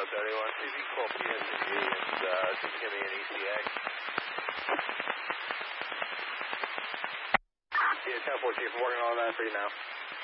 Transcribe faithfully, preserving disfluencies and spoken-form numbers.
thirty-one, see if you can call P S and G and uh, see if you can give me an E T A. Yeah, ten fourteen, working on that for you now.